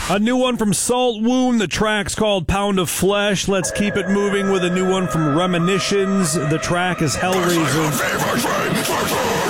A new one from Salt Wound. The track's called Pound of Flesh. Let's keep it moving with a new one from Reminiscence. The track is Hellraiser.